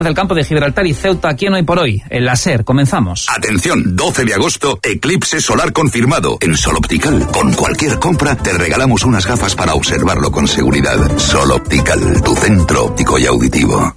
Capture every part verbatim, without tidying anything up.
Del campo de Gibraltar y Ceuta, aquí en Hoy por Hoy, en la SER. Comenzamos. Atención, doce de agosto, eclipse solar confirmado. En Sol Optical, con cualquier compra, te regalamos unas gafas para observarlo con seguridad. Sol Optical, tu centro óptico y auditivo.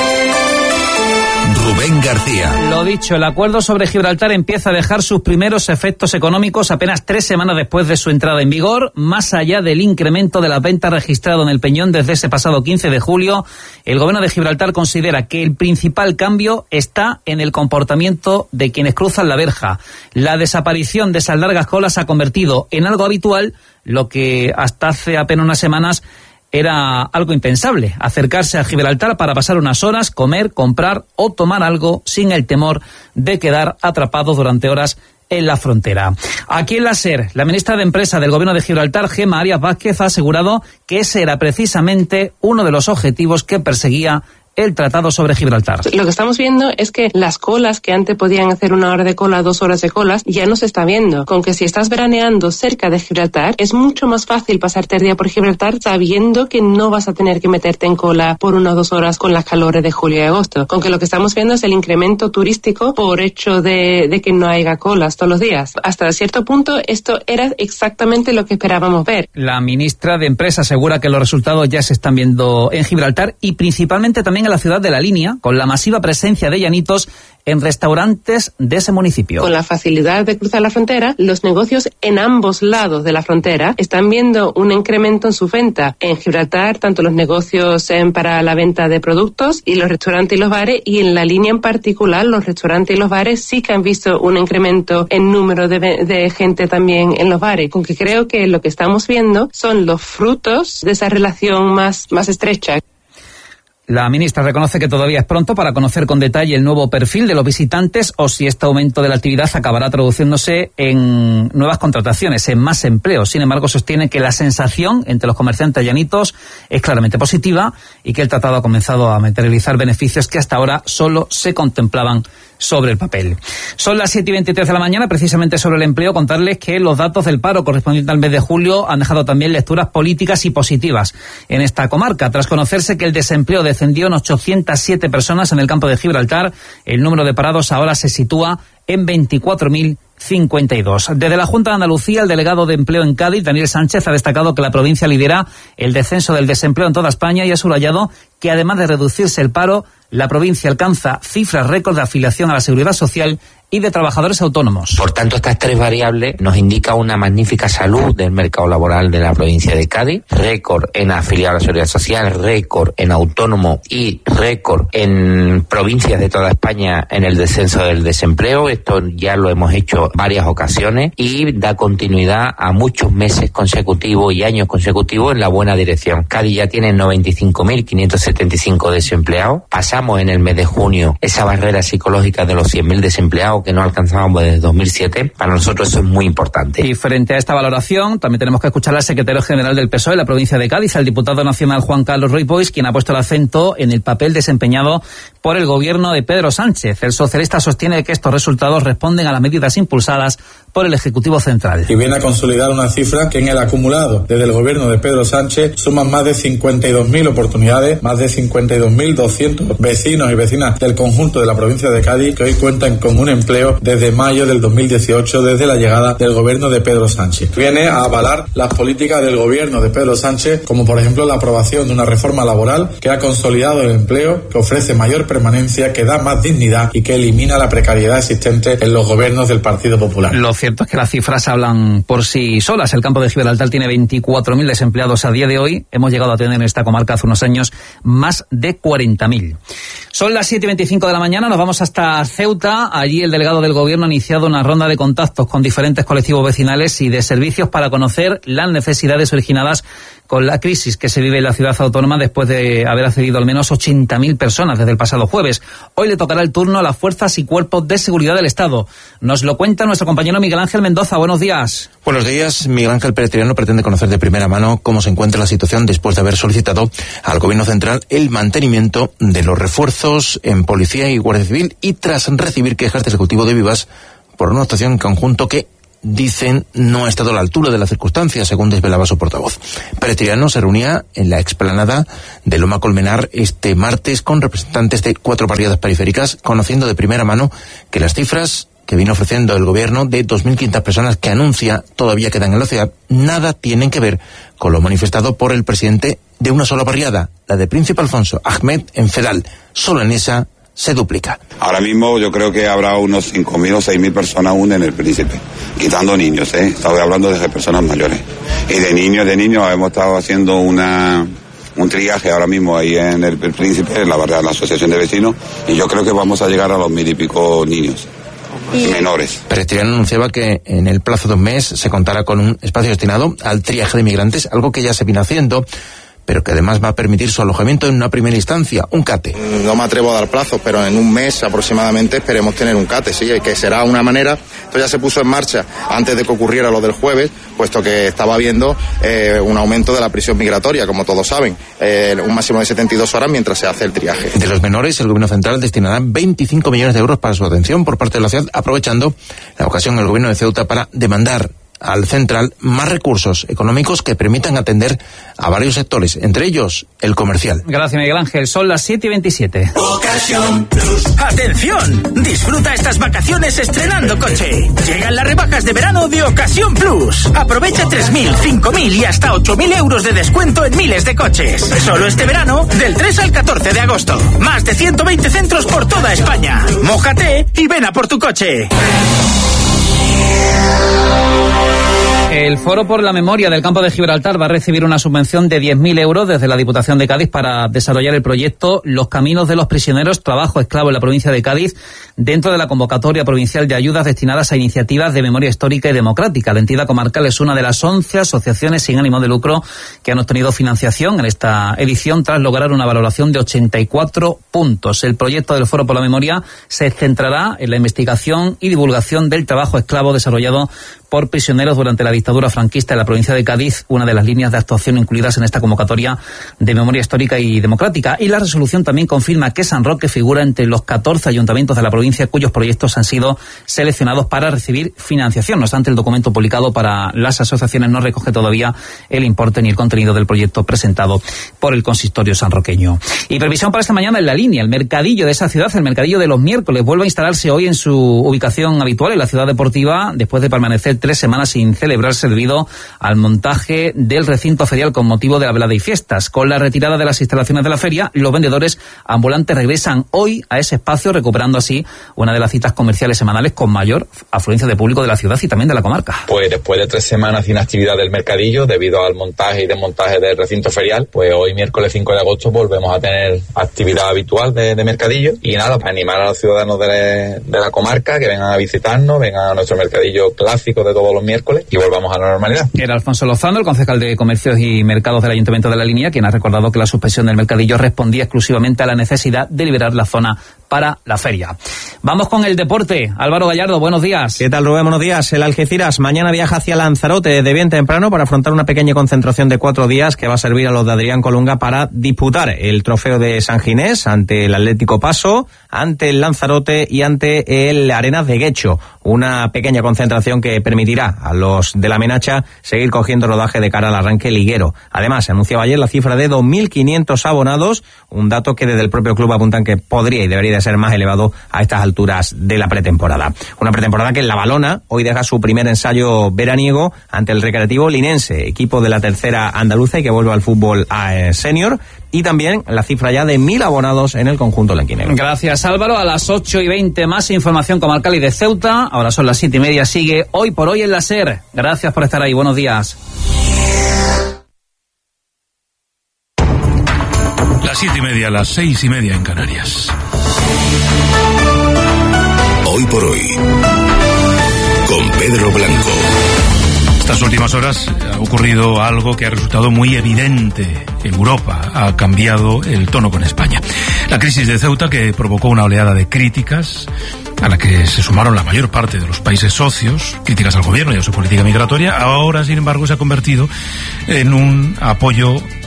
Rubén García. Lo dicho, el acuerdo sobre Gibraltar empieza a dejar sus primeros efectos económicos apenas tres semanas después de su entrada en vigor. Más allá del incremento de la venta registrado en el Peñón desde ese pasado quince de julio, el gobierno de Gibraltar considera que el principal cambio está en el comportamiento de quienes cruzan la verja. La desaparición de esas largas colas ha convertido en algo habitual lo que hasta hace apenas unas semanas era algo impensable: acercarse a Gibraltar para pasar unas horas, comer, comprar o tomar algo sin el temor de quedar atrapado durante horas en la frontera. Aquí en la SER, la ministra de Empresa del Gobierno de Gibraltar, Gemma Arias Vázquez, ha asegurado que ese era precisamente uno de los objetivos que perseguía el tratado sobre Gibraltar. Lo que estamos viendo es que las colas que antes podían hacer una hora de cola, dos horas de colas, ya no se está viendo. Con que si estás veraneando cerca de Gibraltar, es mucho más fácil pasarte el día por Gibraltar sabiendo que no vas a tener que meterte en cola por una o dos horas con las calores de julio y agosto. Con que lo que estamos viendo es el incremento turístico por hecho de, de que no haya colas todos los días. Hasta cierto punto, esto era exactamente lo que esperábamos ver. La ministra de Empresa asegura que los resultados ya se están viendo en Gibraltar y principalmente también en la ciudad de La Línea, con la masiva presencia de llanitos en restaurantes de ese municipio. Con la facilidad de cruzar la frontera, los negocios en ambos lados de la frontera están viendo un incremento en su venta. En Gibraltar, tanto los negocios eh, para la venta de productos y los restaurantes y los bares, y en La Línea en particular, los restaurantes y los bares sí que han visto un incremento en número de, de gente también en los bares. Con que creo que lo que estamos viendo son los frutos de esa relación más, más estrecha. La ministra reconoce que todavía es pronto para conocer con detalle el nuevo perfil de los visitantes o si este aumento de la actividad acabará traduciéndose en nuevas contrataciones, en más empleo. Sin embargo, sostiene que la sensación entre los comerciantes llanitos es claramente positiva y que el tratado ha comenzado a materializar beneficios que hasta ahora solo se contemplaban sobre el papel. Son las siete y veintitrés de la mañana, precisamente sobre el empleo, contarles que los datos del paro correspondientes al mes de julio han dejado también lecturas políticas y positivas en esta comarca. Tras conocerse que el desempleo descendió en ochocientas siete personas en el campo de Gibraltar, el número de parados ahora se sitúa en veinticuatro mil cincuenta y dos. Desde la Junta de Andalucía, el delegado de Empleo en Cádiz, Daniel Sánchez, ha destacado que la provincia lidera el descenso del desempleo en toda España y ha subrayado que además de reducirse el paro, la provincia alcanza cifras récord de afiliación a la Seguridad Social y de trabajadores autónomos. Por tanto, estas tres variables nos indican una magnífica salud del mercado laboral de la provincia de Cádiz, récord en afiliados a la Seguridad Social, récord en autónomo y récord en provincias de toda España en el descenso del desempleo. Esto ya lo hemos hecho varias ocasiones y da continuidad a muchos meses consecutivos y años consecutivos en la buena dirección. Cádiz ya tiene noventa y cinco mil quinientos setenta y cinco desempleados. Pasamos en el mes de junio esa barrera psicológica de los cien mil desempleados que no alcanzábamos desde dos mil siete. Para nosotros eso es muy importante. Y frente a esta valoración, también tenemos que escuchar al secretario general del P S O E de la provincia de Cádiz, al diputado nacional Juan Carlos Ruiz Boix, quien ha puesto el acento en el papel desempeñado por el gobierno de Pedro Sánchez. El socialista sostiene que estos resultados responden a las medidas impulsadas por el Ejecutivo Central. Y viene a consolidar una cifra que en el acumulado desde el gobierno de Pedro Sánchez suman más de cincuenta y dos mil oportunidades, más de cincuenta y dos mil doscientos vecinos y vecinas del conjunto de la provincia de Cádiz que hoy cuentan con un empleo desde mayo del dos mil dieciocho, desde la llegada del gobierno de Pedro Sánchez. Viene a avalar las políticas del gobierno de Pedro Sánchez, como por ejemplo la aprobación de una reforma laboral que ha consolidado el empleo, que ofrece mayor permanencia, que da más dignidad y que elimina la precariedad existente en los gobiernos del Partido Popular. Lo cierto es que las cifras hablan por sí solas. El campo de Gibraltar tiene veinticuatro mil desempleados a día de hoy. Hemos llegado a tener en esta comarca hace unos años más de cuarenta mil. Son las siete y veinticinco de la mañana, nos vamos hasta Ceuta. Allí el delegado del Gobierno ha iniciado una ronda de contactos con diferentes colectivos vecinales y de servicios para conocer las necesidades originadas con la crisis que se vive en la ciudad autónoma después de haber accedido al menos ochenta mil personas desde el pasado jueves. Hoy le tocará el turno a las fuerzas y cuerpos de seguridad del Estado. Nos lo cuenta nuestro compañero Miguel Ángel Mendoza. Buenos días. Buenos días. Miguel Ángel Peretriano pretende conocer de primera mano cómo se encuentra la situación después de haber solicitado al Gobierno Central el mantenimiento de los refuerzos en Policía y Guardia Civil y tras recibir quejas del Ejecutivo de Vivas por una actuación en conjunto que dicen, no ha estado a la altura de las circunstancias, según desvelaba su portavoz. Pérez Triano se reunía en la explanada de Loma Colmenar este martes con representantes de cuatro barriadas periféricas, conociendo de primera mano que las cifras que viene ofreciendo el gobierno de dos mil quinientas personas que anuncia todavía quedan en la ciudad, nada tienen que ver con lo manifestado por el presidente de una sola barriada, la de Príncipe Alfonso, Ahmed, en Fedal. Solo en esa se duplica. Ahora mismo yo creo que habrá unos cinco mil o seis mil personas aún en el Príncipe, quitando niños, ¿eh? Estaba hablando de personas mayores. Y de niños, de niños, hemos estado haciendo una un triaje ahora mismo ahí en el, el Príncipe, en la barriada de la Asociación de Vecinos, y yo creo que vamos a llegar a los mil y pico niños. Y menores. Pérez Triano anunciaba que en el plazo de un mes se contará con un espacio destinado al triaje de migrantes, algo que ya se viene haciendo, pero que además va a permitir su alojamiento en una primera instancia, un CATE. No me atrevo a dar plazos, pero en un mes aproximadamente esperemos tener un CATE, sí, que será una manera. Esto ya se puso en marcha antes de que ocurriera lo del jueves, puesto que estaba habiendo eh, un aumento de la prisión migratoria, como todos saben, eh, un máximo de setenta y dos horas mientras se hace el triaje. De los menores, el gobierno central destinará veinticinco millones de euros para su atención por parte de la ciudad, aprovechando la ocasión el gobierno de Ceuta para demandar al central más recursos económicos que permitan atender a varios sectores, entre ellos el comercial. Gracias, Miguel Ángel. Son las siete y veintisiete. Ocasión Plus. ¡Atención! Disfruta estas vacaciones estrenando coche. Llegan las rebajas de verano de Ocasión Plus. Aprovecha tres mil, cinco mil y hasta ocho mil euros de descuento en miles de coches. Solo este verano, del tres al catorce de agosto. Más de ciento veinte centros por toda España. Mójate y ven a por tu coche. El Foro por la Memoria del Campo de Gibraltar va a recibir una subvención de diez mil euros desde la Diputación de Cádiz para desarrollar el proyecto Los Caminos de los Prisioneros, Trabajo Esclavo en la provincia de Cádiz, dentro de la convocatoria provincial de ayudas destinadas a iniciativas de memoria histórica y democrática. La entidad comarcal es una de las once asociaciones sin ánimo de lucro que han obtenido financiación en esta edición tras lograr una valoración de ochenta y cuatro puntos. El proyecto del Foro por la Memoria se centrará en la investigación y divulgación del trabajo esclavo desarrollado por prisioneros durante la dictadura franquista en la provincia de Cádiz, una de las líneas de actuación incluidas en esta convocatoria de memoria histórica y democrática. Y la resolución también confirma que San Roque figura entre los catorce ayuntamientos de la provincia cuyos proyectos han sido seleccionados para recibir financiación. No obstante, el documento publicado para las asociaciones no recoge todavía el importe ni el contenido del proyecto presentado por el consistorio sanroqueño. Y previsión para esta mañana en La Línea. El mercadillo de esa ciudad, el mercadillo de los miércoles, vuelve a instalarse hoy en su ubicación habitual en la ciudad deportiva, después de permanecer tres semanas sin celebrarse debido al montaje del recinto ferial con motivo de la velada y fiestas. Con la retirada de las instalaciones de la feria, los vendedores ambulantes regresan hoy a ese espacio, recuperando así una de las citas comerciales semanales con mayor afluencia de público de la ciudad y también de la comarca. Pues después de tres semanas sin actividad del mercadillo, debido al montaje y desmontaje del recinto ferial, pues hoy miércoles cinco de agosto volvemos a tener actividad habitual de, de mercadillo. Y nada, para animar a los ciudadanos de, de la comarca que vengan a visitarnos, vengan a nuestro mercadillo clásico de todos los miércoles y volvamos a la normalidad. Era Alfonso Lozano, el concejal de Comercios y Mercados del Ayuntamiento de La Línea, quien ha recordado que la suspensión del mercadillo respondía exclusivamente a la necesidad de liberar la zona para la feria. Vamos con el deporte. Álvaro Gallardo, buenos días. ¿Qué tal, Rubén? Buenos días. El Algeciras mañana viaja hacia Lanzarote de bien temprano para afrontar una pequeña concentración de cuatro días que va a servir a los de Adrián Colunga para disputar el trofeo de San Ginés ante el Atlético Paso, ante el Lanzarote y ante el Arenas de Guecho. Una pequeña concentración que permitirá a los de la Menacha seguir cogiendo rodaje de cara al arranque liguero. Además, se anunciaba ayer la cifra de dos mil quinientos abonados, un dato que desde el propio club apuntan que podría y debería de ser más elevado a estas alturas de la pretemporada. Una pretemporada que en La Valona hoy deja su primer ensayo veraniego ante el Recreativo Linense, equipo de la tercera andaluza y que vuelve al fútbol a senior, y también la cifra ya de mil abonados en el conjunto blanquinegro. Gracias, Álvaro. A las ocho y veinte más información comarcal y de Ceuta. Ahora son las siete y media. Sigue Hoy por Hoy en la SER. Gracias por estar ahí. Buenos días. Las siete y media, las seis y media en Canarias. Hoy por Hoy, con Pedro Blanco. Estas últimas horas ha ocurrido algo que ha resultado muy evidente. Europa ha cambiado el tono con España. La crisis de Ceuta, que provocó una oleada de críticas, a la que se sumaron la mayor parte de los países socios, críticas al gobierno y a su política migratoria, ahora, sin embargo, se ha convertido en un apoyo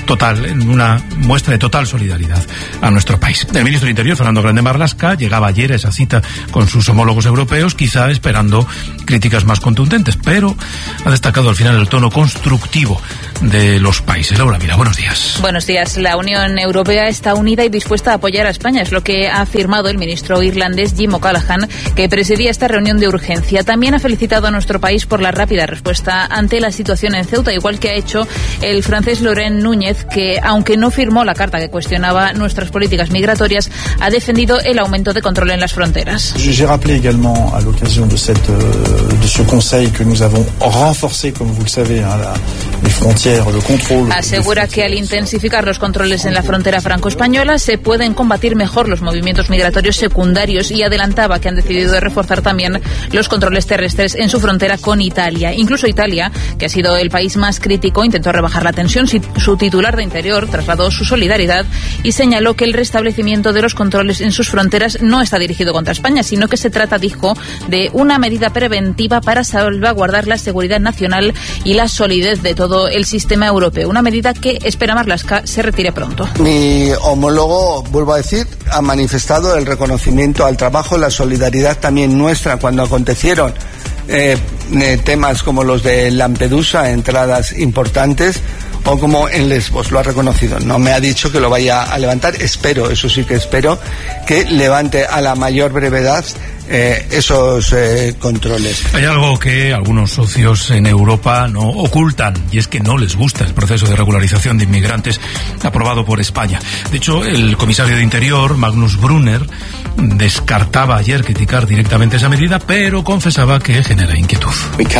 total, en una muestra de total solidaridad a nuestro país. El ministro de Interior, Fernando Grande Marlaska, llegaba ayer a esa cita con sus homólogos europeos, quizá esperando críticas más contundentes, pero ha destacado al final el tono constructivo de los países. Laura Mira, buenos días. Buenos días. La Unión Europea está unida y dispuesta a apoyar a España, es lo que ha afirmado el ministro irlandés Jim O'Callaghan, que presidía esta reunión de urgencia. También ha felicitado a nuestro país por la rápida respuesta ante la situación en Ceuta, igual que ha hecho el francés Laurent Núñez, que, aunque no firmó la carta que cuestionaba nuestras políticas migratorias, ha defendido el aumento de control en las fronteras. J'ai rappelé également à l'occasion de cette de ce conseil que nous avons renforcé, comme vous le savez, la, les frontières, le contrôle. Asegura que al intensificar los controles en la frontera franco-española se pueden combatir mejor los movimientos migratorios secundarios, y adelantaba que han decidido reforzar también los controles terrestres en su frontera con Italia. Incluso Italia, que ha sido el país más crítico, intentó rebajar la tensión. Su titular de Interior trasladó su solidaridad y señaló que el restablecimiento de los controles en sus fronteras no está dirigido contra España, sino que se trata, dijo, de una medida preventiva para salvaguardar la seguridad nacional y la solidez de todo el sistema europeo. Una medida que espera Marlaska se retire pronto. Mi homólogo, vuelvo a decir, ha manifestado el reconocimiento al trabajo, la solidaridad también nuestra cuando acontecieron eh, eh, temas como los de Lampedusa, entradas importantes, o como en Lesbos, lo ha reconocido. No me ha dicho que lo vaya a levantar. Espero, eso sí que espero, que levante a la mayor brevedad eh, esos eh, controles. Hay algo que algunos socios en Europa no ocultan, y es que no les gusta el proceso de regularización de inmigrantes aprobado por España. De hecho, el comisario de Interior, Magnus Brunner, descartaba ayer criticar directamente esa medida, pero confesaba que genera inquietud.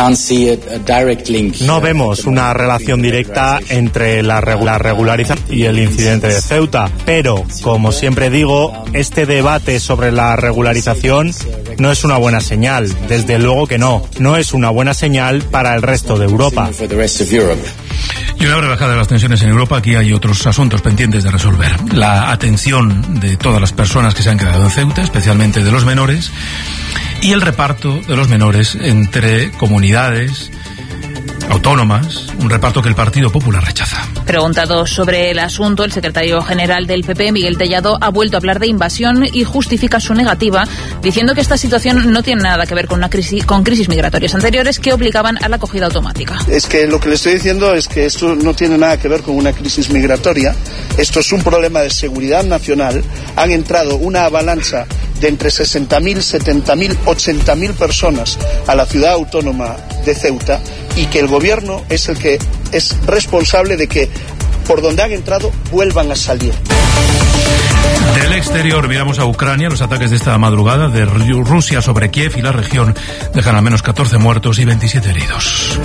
No vemos una relación directa entre la regularización y el incidente de Ceuta, pero, como siempre digo, este debate sobre la regularización no es una buena señal. Desde luego que no. No es una buena señal para el resto de Europa. Y una breve bajada de las tensiones en Europa. Aquí hay otros asuntos pendientes de resolver. La atención de todas las personas que se han quedado en Ceuta, especialmente de los menores, y el reparto de los menores entre comunidades autónomas, un reparto que el Partido Popular rechaza. Preguntado sobre el asunto, el secretario general del P P, Miguel Tellado, ha vuelto a hablar de invasión y justifica su negativa, diciendo que esta situación no tiene nada que ver con una crisis, con crisis migratorias anteriores que obligaban a la acogida automática. Es que lo que le estoy diciendo es que esto no tiene nada que ver con una crisis migratoria. Esto es un problema de seguridad nacional. Han entrado una avalancha de entre sesenta mil, setenta mil, ochenta mil personas a la ciudad autónoma de Ceuta, y que el gobierno es el que es responsable de que por donde han entrado vuelvan a salir. Del exterior miramos a Ucrania. Los ataques de esta madrugada de Rusia sobre Kiev y la región dejan al menos catorce muertos y veintisiete heridos.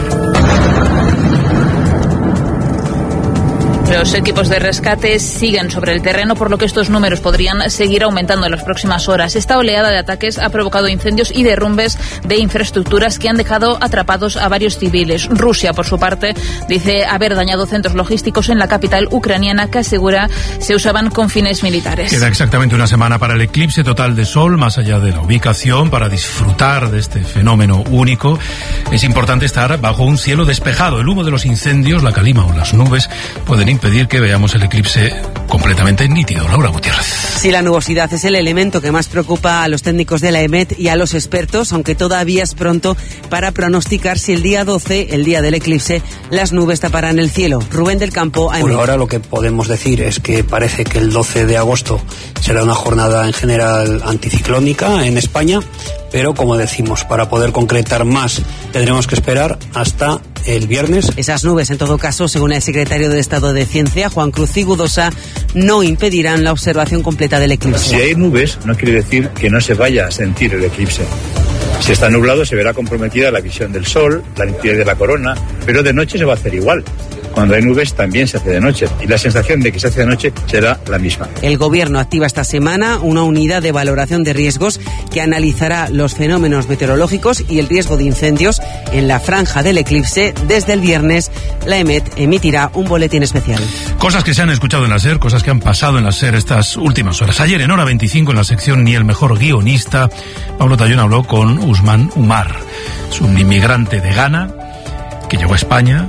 Los equipos de rescate siguen sobre el terreno, por lo que estos números podrían seguir aumentando en las próximas horas. Esta oleada de ataques ha provocado incendios y derrumbes de infraestructuras que han dejado atrapados a varios civiles. Rusia, por su parte, dice haber dañado centros logísticos en la capital ucraniana que asegura se usaban con fines militares. Queda exactamente una semana para el eclipse total de sol. Más allá de la ubicación, para disfrutar de este fenómeno único, es importante estar bajo un cielo despejado. El humo de los incendios, la calima o las nubes pueden impedir que veamos el eclipse completamente nítido. Laura Gutiérrez. Sí, la nubosidad es el elemento que más preocupa a los técnicos de la E M E T y a los expertos, aunque todavía es pronto para pronosticar si el día doce, el día del eclipse, las nubes taparán el cielo. Rubén del Campo, A M E T. Bueno, ahora lo que podemos decir es que parece que el doce de agosto será una jornada en general anticiclónica en España, pero como decimos, para poder concretar más tendremos que esperar hasta el viernes. Esas nubes, en todo caso, según el secretario de Estado de Ciencia, Juan Cruz Cigudosa, no impedirán la observación completa del eclipse. Si hay nubes, no quiere decir que no se vaya a sentir el eclipse. Si está nublado, se verá comprometida la visión del sol, la nitidez de la corona, pero de noche se va a hacer igual. Cuando hay nubes también se hace de noche, y la sensación de que se hace de noche será la misma. El Gobierno activa esta semana una unidad de valoración de riesgos que analizará los fenómenos meteorológicos y el riesgo de incendios en la franja del eclipse. Desde el viernes, la E M E T emitirá un boletín especial. Cosas que se han escuchado en la SER, cosas que han pasado en la SER estas últimas horas. Ayer en Hora veinticinco, en la sección Ni el mejor guionista, Pablo Tallón habló con Usman Umar. Es un inmigrante de Ghana que llegó a España,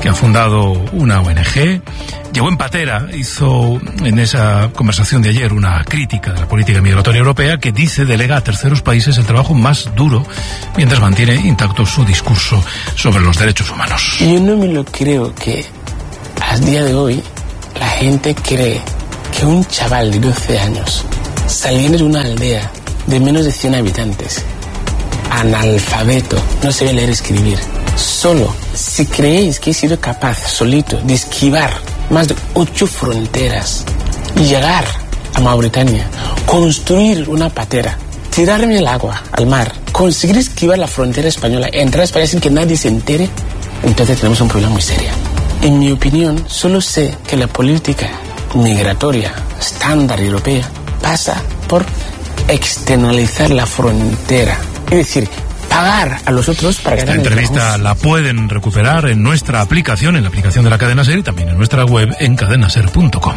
que ha fundado una O N G. Llegó en patera, hizo en esa conversación de ayer una crítica de la política migratoria europea que dice delega a terceros países el trabajo más duro mientras mantiene intacto su discurso sobre los derechos humanos. Yo no me lo creo que a día de hoy la gente cree que un chaval de doce años saliendo de una aldea de menos de cien habitantes, analfabeto, no sabe leer y escribir, solo, si creéis que he sido capaz solito de esquivar más de ocho fronteras y llegar a Mauritania, construir una patera, tirarme al agua, al mar, conseguir esquivar la frontera española, entrar a España sin que nadie se entere, entonces tenemos un problema muy serio. En mi opinión, solo sé que la política migratoria estándar europea pasa por externalizar la frontera, es decir, pagar a los otros para Esta ganar. entrevista la pueden recuperar en nuestra aplicación, en la aplicación de la Cadena SER y también en nuestra web en cadenaser punto com.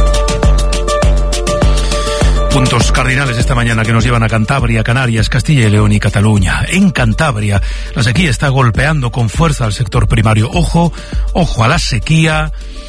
Puntos cardinales esta mañana que nos llevan a Cantabria, Canarias, Castilla y León y Cataluña. En Cantabria, la sequía está golpeando con fuerza al sector primario. Ojo, ojo a la sequía.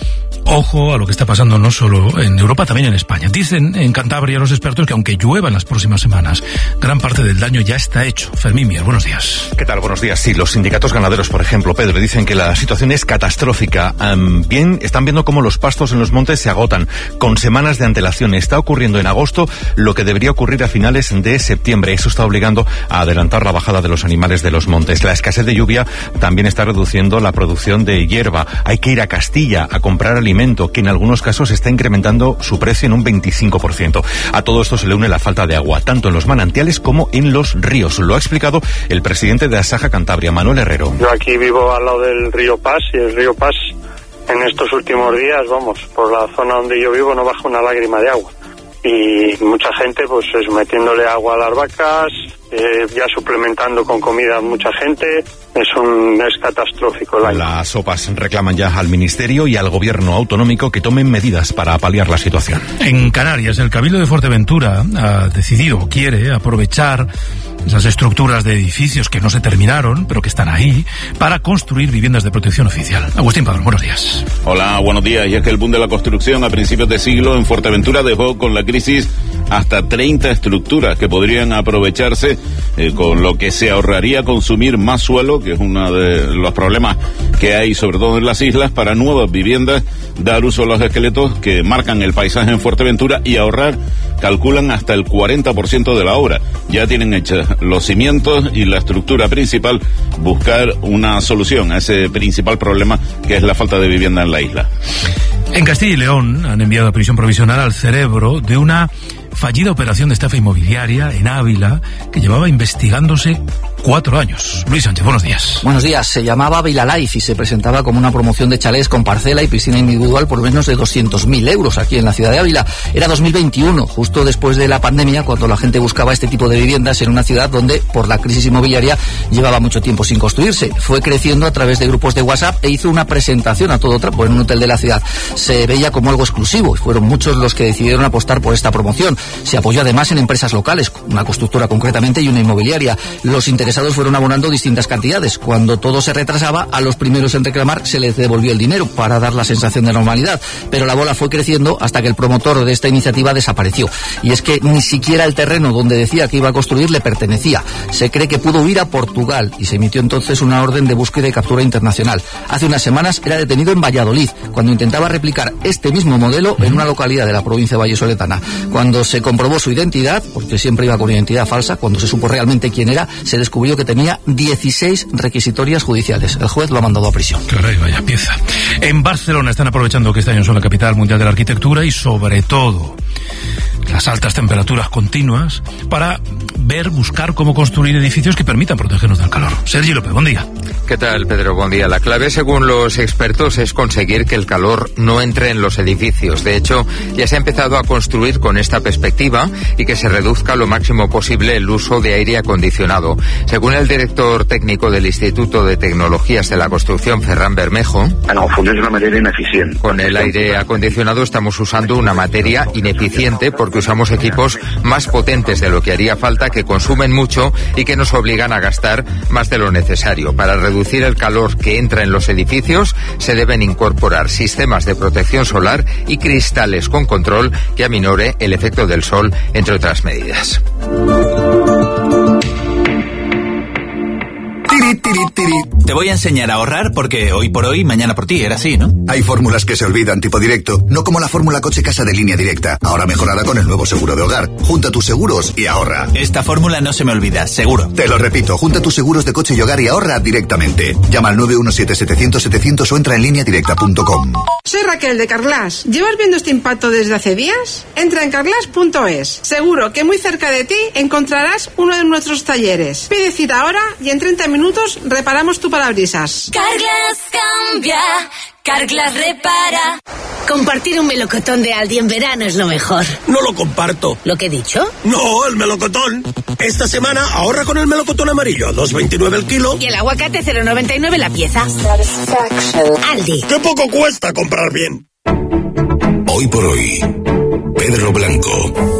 Ojo a lo que está pasando no solo en Europa, también en España. Dicen en Cantabria los expertos que aunque llueva en las próximas semanas, gran parte del daño ya está hecho. Fermín Mier, buenos días. ¿Qué tal? Buenos días. Sí, los sindicatos ganaderos, por ejemplo, Pedro, dicen que la situación es catastrófica. Um, bien, están viendo cómo los pastos en los montes se agotan con semanas de antelación. Está ocurriendo en agosto lo que debería ocurrir a finales de septiembre. Eso está obligando a adelantar la bajada de los animales de los montes. La escasez de lluvia también está reduciendo la producción de hierba. Hay que ir a Castilla a comprar alimentos, que en algunos casos está incrementando su precio en un veinticinco por ciento. A todo esto se le une la falta de agua, tanto en los manantiales como en los ríos. Lo ha explicado el presidente de Asaja Cantabria, Manuel Herrero. Yo aquí vivo al lado del río Pas y el río Pas en estos últimos días, vamos, por la zona donde yo vivo no baja una lágrima de agua. Y mucha gente pues es metiéndole agua a las vacas, eh, ya suplementando con comida a mucha gente. Es un es catastrófico el año. Las O P As reclaman ya al Ministerio y al Gobierno autonómico que tomen medidas para paliar la situación. En Canarias, el Cabildo de Fuerteventura ha decidido, quiere aprovechar esas estructuras de edificios que no se terminaron, pero que están ahí, para construir viviendas de protección oficial. Agustín Padrón, buenos días. Hola, buenos días. Y es que el boom de la construcción a principios de siglo en Fuerteventura dejó con la crisis hasta treinta estructuras que podrían aprovecharse, eh, con lo que se ahorraría consumir más suelo, que es uno de los problemas que hay sobre todo en las islas, para nuevas viviendas, dar uso a los esqueletos que marcan el paisaje en Fuerteventura y ahorrar, calculan, hasta el cuarenta por ciento de la obra. Ya tienen hechos los cimientos y la estructura principal, buscar una solución a ese principal problema que es la falta de vivienda en la isla. En Castilla y León han enviado a prisión provisional al cerebro de una fallida operación de estafa inmobiliaria en Ávila que llevaba investigándose cuatro años. Luis Sánchez, buenos días. Buenos días. Se llamaba Vila Life y se presentaba como una promoción de chalés con parcela y piscina individual por menos de doscientos mil euros aquí en la ciudad de Ávila. Era dos mil veintiuno, justo después de la pandemia, cuando la gente buscaba este tipo de viviendas en una ciudad donde, por la crisis inmobiliaria, llevaba mucho tiempo sin construirse. Fue creciendo a través de grupos de WhatsApp e hizo una presentación a todo trapo en un hotel de la ciudad. Se veía como algo exclusivo y fueron muchos los que decidieron apostar por esta promoción. Se apoyó además en empresas locales, una constructora concretamente y una inmobiliaria. Los interesados fueron abonando distintas cantidades. Cuando todo se retrasaba, a los primeros en reclamar se les devolvió el dinero para dar la sensación de normalidad. Pero la bola fue creciendo hasta que el promotor de esta iniciativa desapareció. Y es que ni siquiera el terreno donde decía que iba a construir le pertenecía. Se cree que pudo huir a Portugal y se emitió entonces una orden de búsqueda y captura internacional. Hace unas semanas era detenido en Valladolid cuando intentaba replicar este mismo modelo en una localidad de la provincia vallisoletana. Cuando se comprobó su identidad, porque siempre iba con identidad falsa, cuando se supo realmente quién era, se descubrió que tenía dieciséis requisitorias judiciales. El juez lo ha mandado a prisión. Caray, vaya pieza. En Barcelona están aprovechando que este año son la capital mundial de la arquitectura y sobre todo las altas temperaturas continuas para ver, buscar cómo construir edificios que permitan protegernos del calor. Sergi López, buen día. ¿Qué tal, Pedro? Buen día. La clave, según los expertos, es conseguir que el calor no entre en los edificios. De hecho, ya se ha empezado a construir con esta perspectiva y que se reduzca lo máximo posible el uso de aire acondicionado. Según el director técnico del Instituto de Tecnologías de la Construcción, Ferran Bermejo, no, funciona de una manera ineficiente. Con el aire acondicionado estamos usando una materia ineficiente porque porque usamos equipos más potentes de lo que haría falta, que consumen mucho y que nos obligan a gastar más de lo necesario. Para reducir el calor que entra en los edificios, se deben incorporar sistemas de protección solar y cristales con control que aminore el efecto del sol, entre otras medidas. Tiri, tiri, tiri. Te voy a enseñar a ahorrar porque hoy por hoy, mañana por ti, era así, ¿no? Hay fórmulas que se olvidan, tipo directo, no como la fórmula coche casa de Línea Directa, ahora mejorada con el nuevo seguro de hogar. Junta tus seguros y ahorra. Esta fórmula no se me olvida, seguro. Te lo repito, junta tus seguros de coche y hogar y ahorra directamente. Llama al nueve uno siete, setecientos, setecientos o entra en línea directa punto com. Soy Raquel de Carglass. ¿Llevas viendo este impacto desde hace días? Entra en carglass punto es. Seguro que muy cerca de ti encontrarás uno de nuestros talleres. Pide cita ahora y en treinta minutos reparamos tu parabrisas. Carglass cambia, Carglass repara. Compartir un melocotón de Aldi en verano es lo mejor. No lo comparto. ¿Lo que he dicho? No, el melocotón. Esta semana ahorra con el melocotón amarillo a dos veintinueve el kilo. Y el aguacate cero noventa y nueve la pieza. Aldi. ¡Qué poco cuesta comprar bien! Hoy por hoy, Pedro Blanco.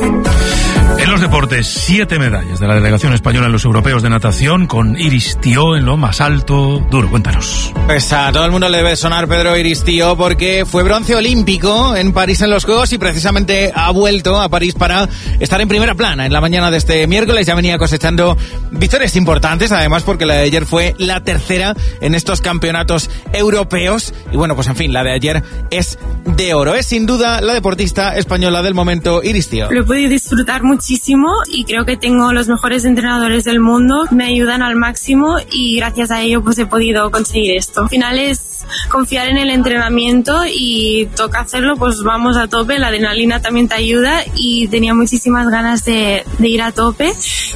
En los deportes, siete medallas de la delegación española en los europeos de natación, con Iris Tío en lo más alto. Duro, cuéntanos. Pues a todo el mundo le debe sonar Pedro Iris Tío porque fue bronce olímpico en París en los Juegos y precisamente ha vuelto a París para estar en primera plana en la mañana de este miércoles. Ya venía cosechando victorias importantes, además porque la de ayer fue la tercera en estos campeonatos europeos. Y bueno, pues en fin, la de ayer es de oro. Es sin duda la deportista española del momento, Iris Tío. Lo he podido disfrutar muchísimo y creo que tengo los mejores entrenadores del mundo, me ayudan al máximo y gracias a ello pues he podido conseguir esto. Al final es confiar en el entrenamiento y toca hacerlo, pues vamos a tope, la adrenalina también te ayuda y tenía muchísimas ganas de, de ir a tope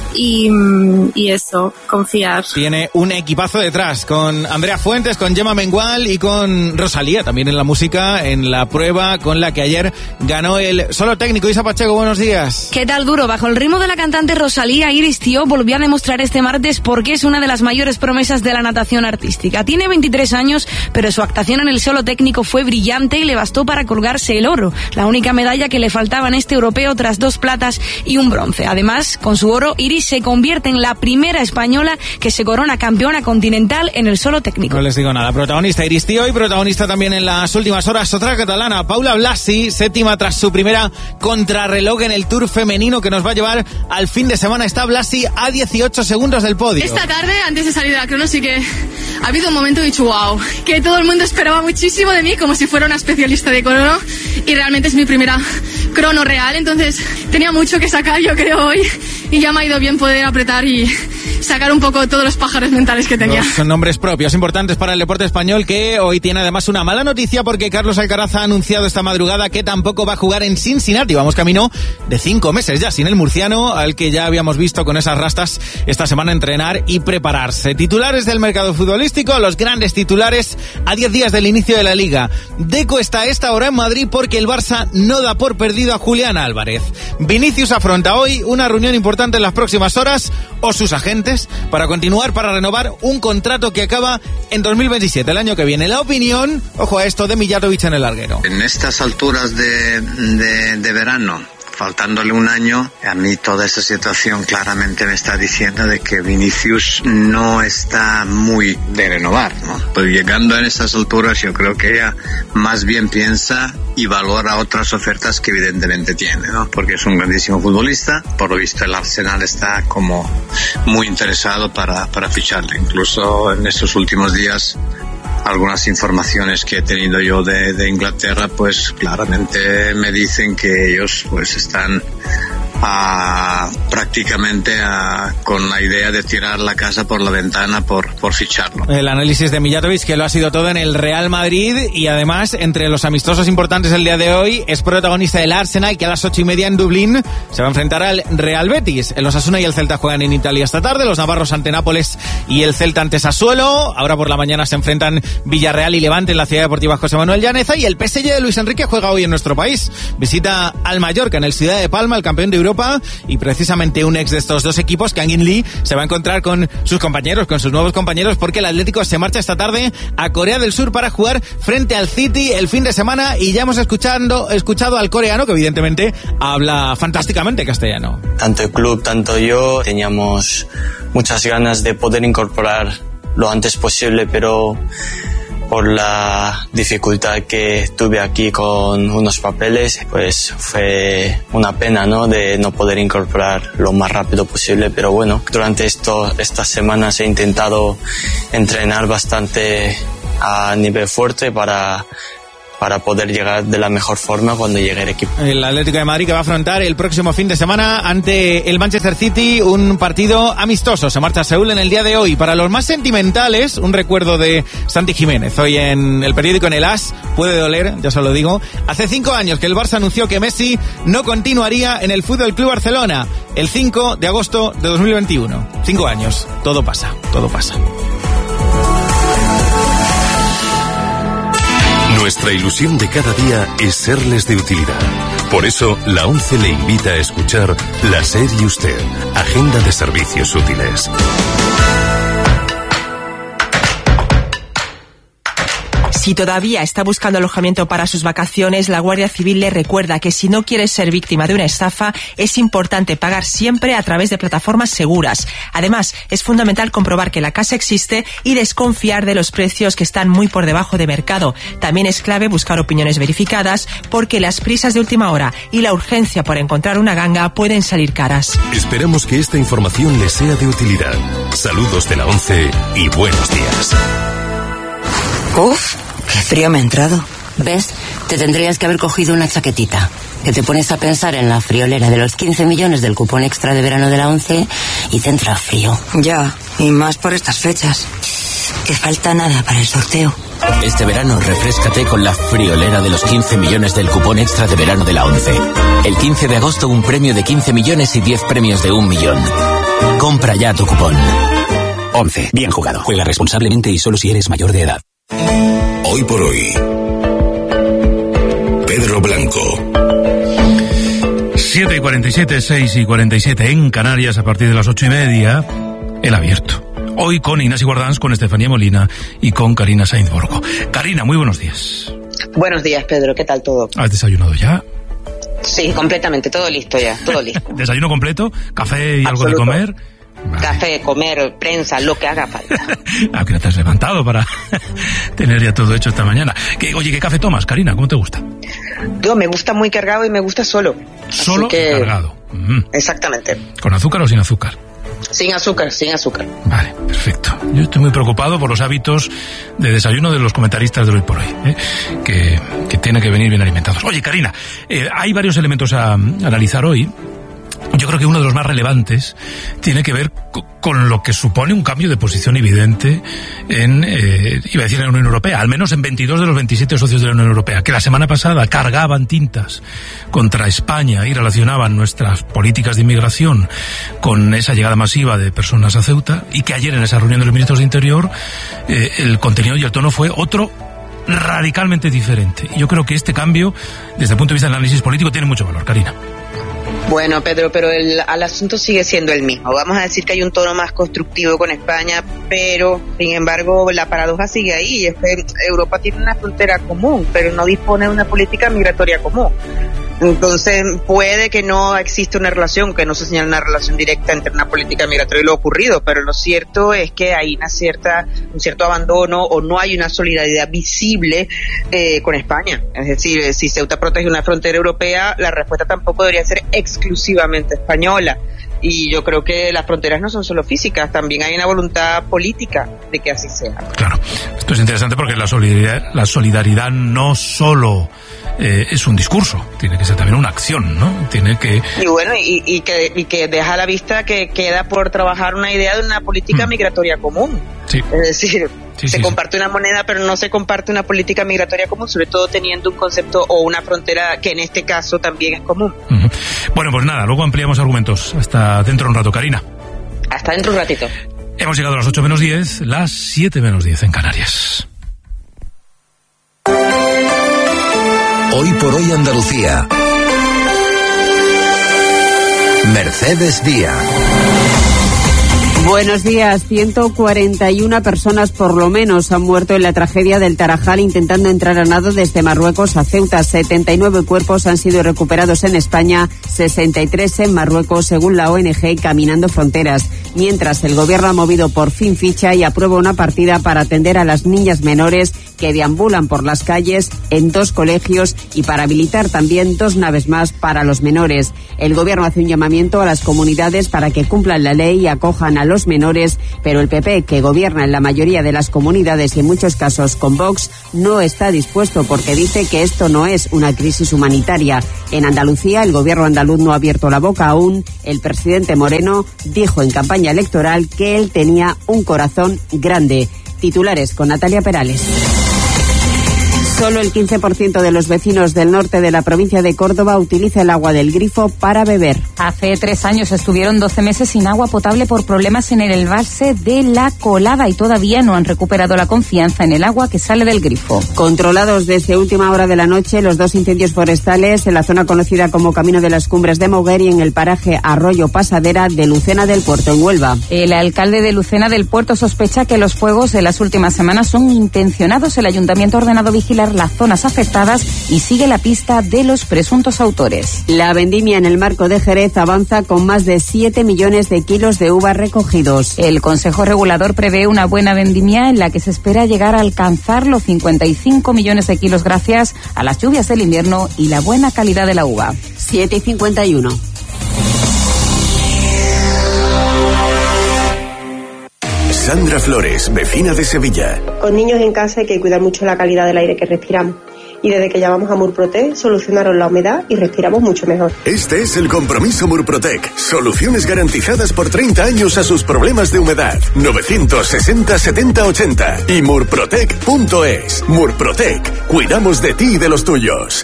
y, y eso, confiar. Tiene un equipazo detrás con Andrea Fuentes, con Gemma Mengual y con Rosalía también en la música, en la prueba con la que ayer ganó el solo técnico. Isa Pacheco, buenos días. ¿Qué tal, Duro? Bajo el ritmo de la cantante Rosalía, Iris Tío volvió a demostrar este martes por qué es una de las mayores promesas de la natación artística. Tiene veintitrés años, pero su actuación en el solo técnico fue brillante y le bastó para colgarse el oro, la única medalla que le faltaba en este europeo tras dos platas y un bronce. Además, con su oro, Iris se convierte en la primera española que se corona campeona continental en el solo técnico. No les digo nada. Protagonista Iris Tío y protagonista también en las últimas horas otra catalana, Paula Blasi, séptima tras su primera contrarreloj en el Tour femenino que nos va a llevar al fin de semana. Está Blasi a dieciocho segundos del podio. Esta tarde, antes de salir de la crono, sí que ha habido un momento de dicho wow, que todo el mundo esperaba muchísimo de mí, como si fuera una especialista de crono, y realmente es mi primera crono real, entonces tenía mucho que sacar, yo creo, hoy, y ya me ha ido bien poder apretar y sacar un poco todos los pájaros mentales que tenía. Son nombres propios importantes para el deporte español, que hoy tiene además una mala noticia porque Carlos Alcaraz ha anunciado esta madrugada que tampoco va a jugar en Cincinnati. Vamos camino de cinco meses ya sin el murciano, al que ya habíamos visto con esas rastas esta semana entrenar y prepararse. Titulares del mercado futbolístico, los grandes titulares a diez días del inicio de la Liga. Deco está a esta hora en Madrid porque el Barça no da por perdido a Julián Álvarez. Vinicius afronta hoy una reunión importante en las próximas horas, o sus agentes, para continuar, para renovar un contrato que acaba en dos mil veintisiete, el año que viene. La opinión, ojo a esto, de Mijatovic en el larguero. En estas alturas de, de, de verano, faltándole un año, a mí toda esta situación claramente me está diciendo de que Vinicius no está muy de renovar, ¿no? Pero llegando a estas alturas yo creo que ella más bien piensa y valora otras ofertas que evidentemente tiene, ¿no? Porque es un grandísimo futbolista, por lo visto el Arsenal está como muy interesado para, para ficharle, incluso en estos últimos días. Algunas informaciones que he tenido yo de, de Inglaterra, pues claramente me dicen que ellos pues están a, prácticamente a, con la idea de tirar la casa por la ventana por, por ficharlo. El análisis de Mijatovic, que lo ha sido todo en el Real Madrid, y además entre los amistosos importantes el día de hoy es protagonista del Arsenal, que a las ocho y media en Dublín se va a enfrentar al Real Betis. El Osasuna y el Celta juegan en Italia esta tarde, los navarros ante Nápoles y el Celta ante Sassuolo. Ahora por la mañana se enfrentan Villarreal y Levante en la Ciudad Deportiva José Manuel Llaneza, y el P S G de Luis Enrique juega hoy en nuestro país. Visita al Mallorca en el Ciudad de Palma, el campeón de Europa, y precisamente ante un ex de estos dos equipos, Kangin Lee, se va a encontrar con sus compañeros, con sus nuevos compañeros, porque el Atlético se marcha esta tarde a Corea del Sur para jugar frente al City el fin de semana, y ya hemos escuchando, escuchado al coreano, que evidentemente habla fantásticamente castellano. Tanto el club, tanto yo, teníamos muchas ganas de poder incorporar lo antes posible, pero por la dificultad que tuve aquí con unos papeles, pues fue una pena, ¿no?, de no poder incorporar lo más rápido posible. Pero bueno, durante esto, estas semanas he intentado entrenar bastante a nivel fuerte para para poder llegar de la mejor forma cuando llegue el equipo. El Atlético de Madrid, que va a afrontar el próximo fin de semana ante el Manchester City, un partido amistoso. Se marcha a Seúl en el día de hoy. Para los más sentimentales, un recuerdo de Santi Jiménez. Hoy en el periódico, en el As, puede doler, ya se lo digo. Hace cinco años que el Barça anunció que Messi no continuaría en el F C Barcelona, el cinco de agosto de dos mil veintiuno. Cinco años. Todo pasa, todo pasa. Nuestra ilusión de cada día es serles de utilidad. Por eso, la ONCE le invita a escuchar La SER y Usted, Agenda de Servicios Útiles. Si todavía está buscando alojamiento para sus vacaciones, la Guardia Civil le recuerda que si no quieres ser víctima de una estafa, es importante pagar siempre a través de plataformas seguras. Además, es fundamental comprobar que la casa existe y desconfiar de los precios, que están muy por debajo de mercado. También es clave buscar opiniones verificadas, porque las prisas de última hora y la urgencia por encontrar una ganga pueden salir caras. Esperamos que esta información les sea de utilidad. Saludos de la ONCE y buenos días. Uf, qué frío me ha entrado. ¿Ves? Te tendrías que haber cogido una chaquetita. Que te pones a pensar en la friolera de los quince millones del cupón extra de verano de la ONCE y te entra frío. Ya, y más por estas fechas. Que falta nada para el sorteo. Este verano refréscate con la friolera de los quince millones del cupón extra de verano de la ONCE. El quince de agosto, un premio de quince millones y diez premios de un millón. Compra ya tu cupón. ONCE, bien jugado. Juega responsablemente y solo si eres mayor de edad. Hoy por hoy, Pedro Blanco. siete y cuarenta y siete, seis y cuarenta y siete en Canarias, a partir de las ocho y media, El Abierto. Hoy con Ignasi Guardans, con Estefanía Molina y con Karina Sainz Borgo. Karina, muy buenos días. Buenos días, Pedro, ¿qué tal todo? ¿Has desayunado ya? Sí, completamente, todo listo ya, todo listo. ¿Desayuno completo? ¿Café y Absoluto. algo de comer? Vale. Café, comer, prensa, lo que haga falta. ¿A qué hora te has levantado para tener ya todo hecho esta mañana? ¿Qué, oye, ¿qué café tomas, Karina? ¿Cómo te gusta? Yo me gusta muy cargado y me gusta solo. ¿Solo que... cargado? Mm. Exactamente. ¿Con azúcar o sin azúcar? Sin azúcar, sin azúcar. Vale, perfecto. Yo estoy muy preocupado por los hábitos de desayuno de los comentaristas de Hoy por Hoy, ¿eh? que, que tienen que venir bien alimentados. Oye, Karina, eh, hay varios elementos a, a analizar hoy. Yo creo que uno de los más relevantes tiene que ver con lo que supone un cambio de posición evidente en, eh, iba a decir en la Unión Europea, al menos en veintidós de los veintisiete socios de la Unión Europea, que la semana pasada cargaban tintas contra España y relacionaban nuestras políticas de inmigración con esa llegada masiva de personas a Ceuta, y que ayer en esa reunión de los ministros de Interior eh, el contenido y el tono fue otro radicalmente diferente. Y yo creo que este cambio, desde el punto de vista del análisis político, tiene mucho valor, Karina. Bueno, Pedro, pero el, el asunto sigue siendo el mismo. Vamos a decir que hay un tono más constructivo con España, pero, sin embargo, la paradoja sigue ahí. Y es que Europa tiene una frontera común, pero no dispone de una política migratoria común. Entonces, puede que no exista una relación, que no se señale una relación directa entre una política migratoria y lo ocurrido, pero lo cierto es que hay una cierta, un cierto abandono, o no hay una solidaridad visible eh, con España. Es decir, si Ceuta protege una frontera europea, la respuesta tampoco debería ser exclusivamente española. Y yo creo que las fronteras no son solo físicas, también hay una voluntad política de que así sea. Claro, esto es interesante porque la solidaridad, la solidaridad no solo eh, es un discurso, tiene que ser también una acción, ¿no? Tiene que... Y bueno, y, y, que, y que deja a la vista que queda por trabajar una idea de una política mm. migratoria común. Sí. Es decir, sí, se sí, comparte sí. una moneda, pero no se comparte una política migratoria común, sobre todo teniendo un concepto o una frontera que en este caso también es común. Uh-huh. Bueno, pues nada, luego ampliamos argumentos. Hasta dentro de un rato, Karina. Hasta dentro de un ratito. Hemos llegado a las ocho menos diez, las siete menos diez en Canarias. Hoy por hoy Andalucía. Mercedes Díaz. Buenos días. ciento cuarenta y una personas por lo menos han muerto en la tragedia del Tarajal intentando entrar a nado desde Marruecos a Ceuta. setenta y nueve cuerpos han sido recuperados en España, sesenta y tres en Marruecos, según la O N G Caminando Fronteras. Mientras, el gobierno ha movido por fin ficha y aprueba una partida para atender a las niñas menores que deambulan por las calles en dos colegios y para habilitar también dos naves más para los menores. El gobierno hace un llamamiento a las comunidades para que cumplan la ley y acojan a los menores, pero el P P, que gobierna en la mayoría de las comunidades y en muchos casos con Vox, no está dispuesto porque dice que esto no es una crisis humanitaria. En Andalucía, el gobierno andaluz no ha abierto la boca aún. El presidente Moreno dijo en campaña electoral que él tenía un corazón grande. Titulares con Natalia Perales. Solo el quince por ciento de los vecinos del norte de la provincia de Córdoba utiliza el agua del grifo para beber. Hace tres años estuvieron doce meses sin agua potable por problemas en el embalse de La Colada y todavía no han recuperado la confianza en el agua que sale del grifo. Controlados desde última hora de la noche los dos incendios forestales en la zona conocida como Camino de las Cumbres de Moguer y en el paraje Arroyo Pasadera de Lucena del Puerto, en Huelva. El alcalde de Lucena del Puerto sospecha que los fuegos de las últimas semanas son intencionados. El ayuntamiento ha ordenado vigilar las zonas afectadas y sigue la pista de los presuntos autores. La vendimia en el Marco de Jerez avanza con más de siete millones de kilos de uvas recogidos. El Consejo Regulador prevé una buena vendimia en la que se espera llegar a alcanzar los cincuenta y cinco millones de kilos gracias a las lluvias del invierno y la buena calidad de la uva. siete y cincuenta y uno. Sandra Flores, vecina de Sevilla. Con niños en casa hay que cuidar mucho la calidad del aire que respiramos. Y desde que llamamos a Murprotec solucionaron la humedad y respiramos mucho mejor. Este es el compromiso Murprotec. Soluciones garantizadas por treinta años a sus problemas de humedad. novecientos sesenta setenta ochenta y murprotec punto es. Murprotec. Cuidamos de ti y de los tuyos.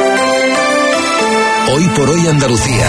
Hoy por hoy Andalucía.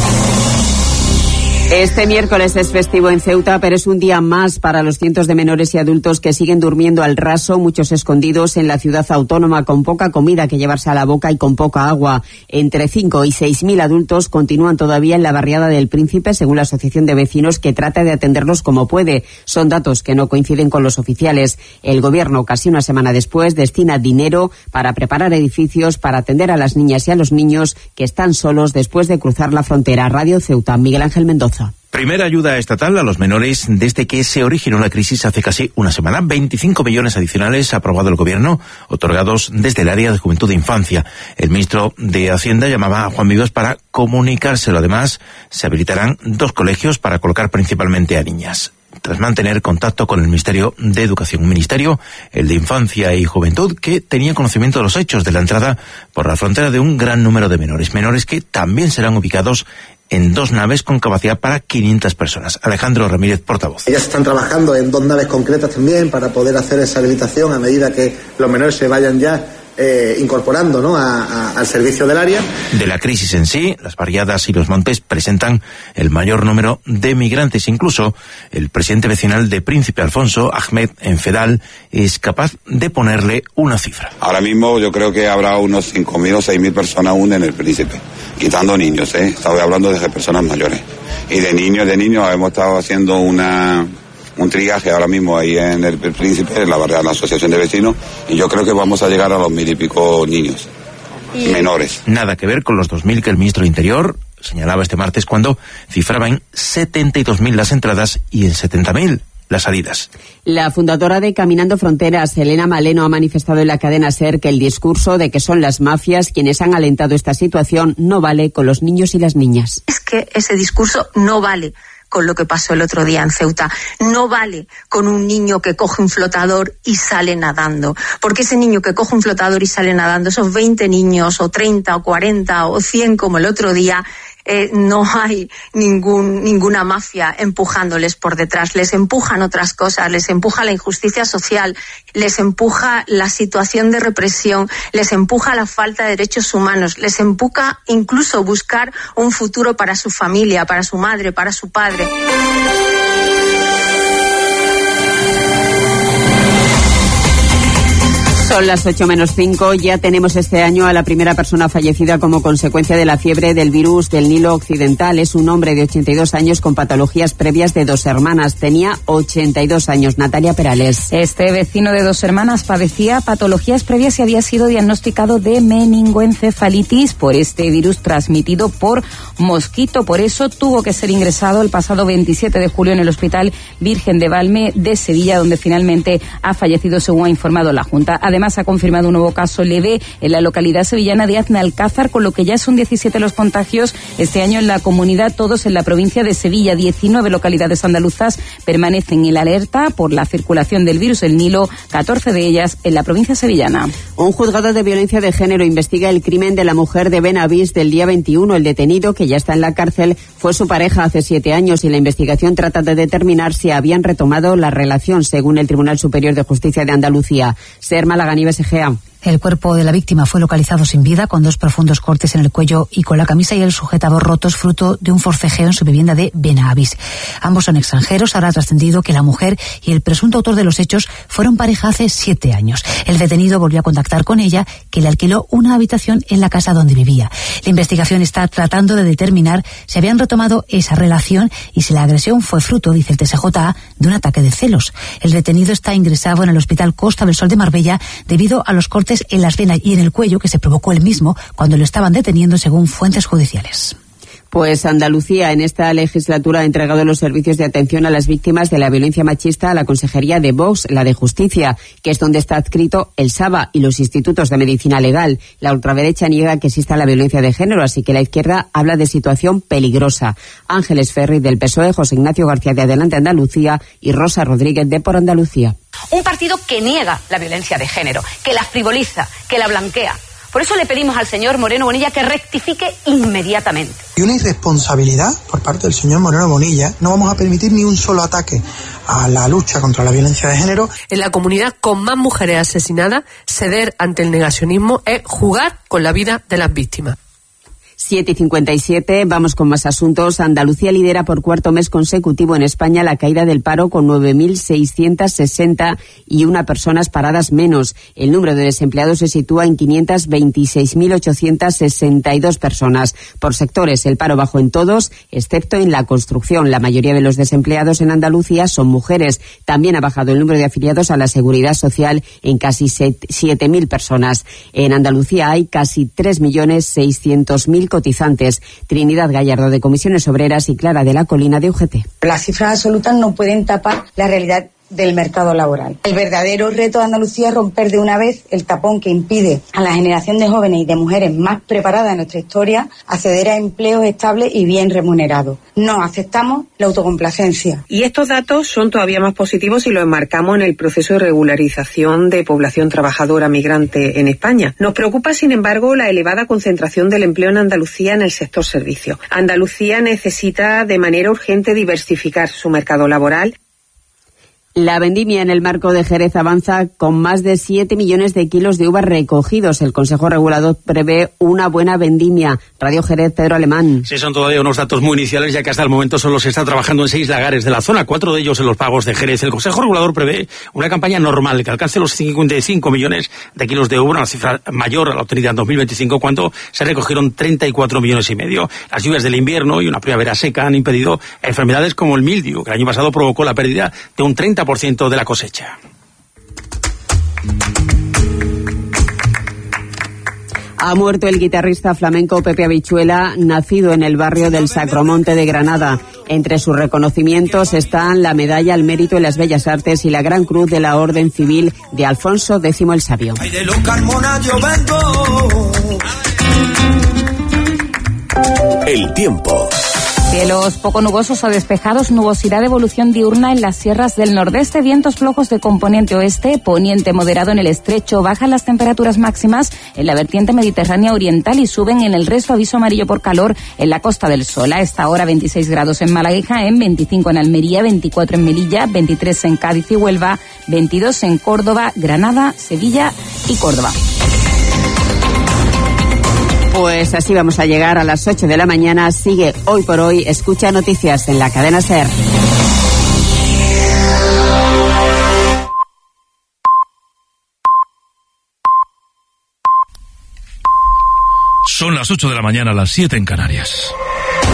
Este miércoles es festivo en Ceuta, pero es un día más para los cientos de menores y adultos que siguen durmiendo al raso, muchos escondidos en la ciudad autónoma, con poca comida que llevarse a la boca y con poca agua. Entre cinco y seis mil adultos continúan todavía en la barriada del Príncipe, según la Asociación de Vecinos, que trata de atenderlos como puede. Son datos que no coinciden con los oficiales. El gobierno, casi una semana después, destina dinero para preparar edificios para atender a las niñas y a los niños que están solos después de cruzar la frontera. Radio Ceuta, Miguel Ángel Mendoza. Primera ayuda estatal a los menores desde que se originó la crisis hace casi una semana. veinticinco millones adicionales ha aprobado el gobierno, otorgados desde el área de Juventud e Infancia. El ministro de Hacienda llamaba a Juan Vivas para comunicárselo. Además, se habilitarán dos colegios para colocar principalmente a niñas, tras mantener contacto con el Ministerio de Educación. Un ministerio, el de Infancia y Juventud, que tenía conocimiento de los hechos de la entrada por la frontera de un gran número de menores. Menores que también serán ubicados en dos naves con capacidad para quinientas personas. Alejandro Ramírez, portavoz. Ellas están trabajando en dos naves concretas también para poder hacer esa habilitación a medida que los menores se vayan ya eh, incorporando, ¿no?, a, a, al servicio del área. De la crisis en sí, las barriadas y los montes presentan el mayor número de migrantes. Incluso el presidente vecinal de Príncipe Alfonso, Ahmed Enfedal, es capaz de ponerle una cifra. Ahora mismo yo creo que habrá unos cinco mil o seis mil personas aún en el Príncipe, quitando niños, ¿eh? Estaba hablando de personas mayores. Y de niños, de niños, hemos estado haciendo una un triaje ahora mismo ahí en el, el Príncipe, en la barriada de la Asociación de Vecinos, y yo creo que vamos a llegar a los mil y pico niños y menores. Nada que ver con los dos mil que el ministro de Interior señalaba este martes, cuando cifraba en setenta y dos mil las entradas y en setenta mil las salidas. La fundadora de Caminando Fronteras, Elena Maleno, ha manifestado en la cadena SER que el discurso de que son las mafias quienes han alentado esta situación no vale con los niños y las niñas. Es que ese discurso no vale con lo que pasó el otro día en Ceuta. No vale con un niño que coge un flotador y sale nadando. Porque ese niño que coge un flotador y sale nadando, esos veinte niños, o treinta, o cuarenta, o cien como el otro día, Eh, no hay ningún, ninguna mafia empujándoles por detrás. Les empujan otras cosas, les empuja la injusticia social, les empuja la situación de represión, les empuja la falta de derechos humanos, les empuja incluso buscar un futuro para su familia, para su madre, para su padre. Son las ocho menos cinco. Ya tenemos este año a la primera persona fallecida como consecuencia de la fiebre del virus del Nilo Occidental. Es un hombre de ochenta y dos años con patologías previas de Dos Hermanas. Tenía ochenta y dos años. Natalia Perales. Este vecino de Dos Hermanas padecía patologías previas y había sido diagnosticado de meningoencefalitis por este virus transmitido por mosquito. Por eso tuvo que ser ingresado el pasado veintisiete de julio en el Hospital Virgen de Valme de Sevilla, donde finalmente ha fallecido, según ha informado la Junta. Además, Además, ha confirmado un nuevo caso leve en la localidad sevillana de Aznalcázar, con lo que ya son diecisiete los contagios este año en la comunidad, todos en la provincia de Sevilla. diecinueve localidades andaluzas permanecen en alerta por la circulación del virus del Nilo, catorce de ellas en la provincia sevillana. Un juzgado de violencia de género investiga el crimen de la mujer de Benavís del día veintiuno. El detenido, que ya está en la cárcel, fue su pareja hace siete años y la investigación trata de determinar si habían retomado la relación, según el Tribunal Superior de Justicia de Andalucía. Ser Málaga, Nieves Egea. El cuerpo de la víctima fue localizado sin vida, con dos profundos cortes en el cuello y con la camisa y el sujetador rotos, fruto de un forcejeo en su vivienda de Benavís. Ambos son extranjeros. Ahora ha trascendido que la mujer y el presunto autor de los hechos fueron pareja hace siete años. El detenido volvió a contactar con ella, que le alquiló una habitación en la casa donde vivía. La investigación está tratando de determinar si habían retomado esa relación y si la agresión fue fruto, dice el T S J A, de un ataque de celos. El detenido está ingresado en el Hospital Costa del Sol de Marbella debido a los cortes en las venas y en el cuello que se provocó él mismo cuando lo estaban deteniendo, según fuentes judiciales. Pues Andalucía en esta legislatura ha entregado los servicios de atención a las víctimas de la violencia machista a la Consejería de Vox, la de Justicia, que es donde está adscrito el SABA y los institutos de medicina legal. La ultraderecha niega que exista la violencia de género, así que la izquierda habla de situación peligrosa. Ángeles Ferri del P S O E, José Ignacio García de Adelante Andalucía y Rosa Rodríguez de Por Andalucía. Un partido que niega la violencia de género, que la frivoliza, que la blanquea. Por eso le pedimos al señor Moreno Bonilla que rectifique inmediatamente. Y una irresponsabilidad por parte del señor Moreno Bonilla. No vamos a permitir ni un solo ataque a la lucha contra la violencia de género. En la comunidad con más mujeres asesinadas, ceder ante el negacionismo es jugar con la vida de las víctimas. siete y cincuenta y siete, vamos con más asuntos. Andalucía lidera por cuarto mes consecutivo en España la caída del paro, con nueve mil seiscientas sesenta y una personas paradas menos. El número de desempleados se sitúa en quinientas veintiséis mil ochocientas sesenta y dos personas. Por sectores, el paro bajó en todos, excepto en la construcción. La mayoría de los desempleados en Andalucía son mujeres. También ha bajado el número de afiliados a la Seguridad Social en casi siete mil personas. En Andalucía hay casi tres millones seiscientos mil cotizantes. Trinidad Gallardo de Comisiones Obreras y Clara de la Colina de U G T. Las cifras absolutas no pueden tapar la realidad del mercado laboral. El verdadero reto de Andalucía es romper de una vez el tapón que impide a la generación de jóvenes y de mujeres más preparadas de nuestra historia acceder a empleos estables y bien remunerados. No aceptamos la autocomplacencia. Y estos datos son todavía más positivos si los enmarcamos en el proceso de regularización de población trabajadora migrante en España. Nos preocupa, sin embargo, la elevada concentración del empleo en Andalucía en el sector servicios. Andalucía necesita de manera urgente diversificar su mercado laboral. La vendimia en el marco de Jerez avanza con más de siete millones de kilos de uvas recogidos. El Consejo Regulador prevé una buena vendimia. Radio Jerez, Pedro Alemán. Sí, son todavía unos datos muy iniciales, ya que hasta el momento solo se está trabajando en seis lagares de la zona, cuatro de ellos en los pagos de Jerez. El Consejo Regulador prevé una campaña normal que alcance los cincuenta y cinco millones de kilos de uva, una cifra mayor a la obtenida en dos mil veinticinco, cuando se recogieron treinta y cuatro millones y medio. Las lluvias del invierno y una primavera seca han impedido enfermedades como el mildiu, que el año pasado provocó la pérdida de un treinta por ciento de la cosecha. Ha muerto el guitarrista flamenco Pepe Habichuela, nacido en el barrio del Sacromonte de Granada. Entre sus reconocimientos están la Medalla al Mérito en las Bellas Artes y la Gran Cruz de la Orden Civil de Alfonso X el Sabio. El tiempo. Cielos poco nubosos o despejados, nubosidad de evolución diurna en las sierras del nordeste, vientos flojos de componente oeste, poniente moderado en el estrecho, bajan las temperaturas máximas en la vertiente mediterránea oriental y suben en el resto, aviso amarillo por calor en la Costa del Sol. A esta hora veintiséis grados en Málaga y Jaén, veinticinco en Almería, veinticuatro en Melilla, veintitrés en Cádiz y Huelva, veintidós en Córdoba, Granada, Sevilla y Córdoba. Pues así vamos a llegar a las ocho de la mañana. Sigue Hoy por Hoy, escucha noticias en la cadena SER. Son las ocho de la mañana, las siete en Canarias.